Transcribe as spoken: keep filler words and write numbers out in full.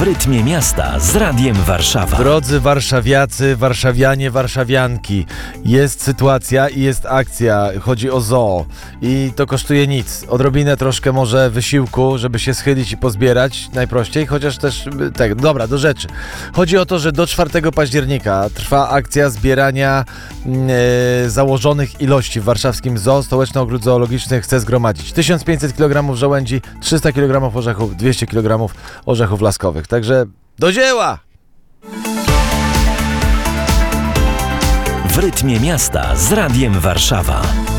rytmie miasta z Radiem Warszawa. Drodzy warszawiacy, warszawianie, warszawianki, jest sytuacja i jest akcja. Chodzi o zoo i to kosztuje nic. Odrobinę troszkę może wysiłku, żeby się schylić i pozbierać najprościej, chociaż też tak, dobra, do rzeczy. Chodzi o to, że do czwartego października trwa akcja zbierania e, założonych ilości w warszawskim zoo. Stołeczny Ogród Zoologiczny chce zgromadzić tysiąc pięćset kilogramów żołędzi, trzysta kilogramów orzechów, dwieście kilogramów orzechów laskowych. Także do dzieła! W rytmie miasta z Radiem Warszawa.